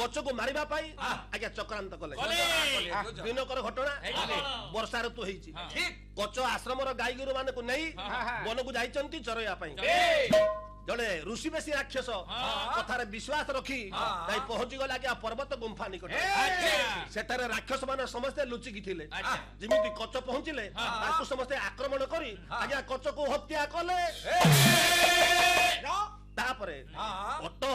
ଗଛକୁ ମାରିବା ପାଇଁ ଆଜ୍ଞା ଚକ୍ରାନ୍ତ କଲେ। ଦିନକର ଘଟଣା, ବର୍ଷା ଋତୁ ହେଇଛି, ଗଛ ଆଶ୍ରମର ଗାଈଗୋରୁ ମାନଙ୍କୁ ନେଇ ବନକୁ ଯାଇଛନ୍ତି ଚରେଇବା ପାଇଁ। ଜଣେ ଋଷିବେଶୀ ରାକ୍ଷସ କଥାରେ ବିଶ୍ୱାସ ରଖି ଯାଇ ପହଞ୍ଚି ଗଲା ଆଜ୍ଞା ପର୍ବତ ଗୁମ୍ଫା ନିକଟ। ସେଠାରେ ରାକ୍ଷସ ମାନେ ସମସ୍ତେ ଲୁଚିକି ଥିଲେ। ଯେମିତି କଚ ପହଞ୍ଚିଲେ ତାକୁ ସମସ୍ତେ ଆକ୍ରମଣ କରି ଆଜ୍ଞା କଚକୁ ହତ୍ୟା କଲେ। ତାପରେ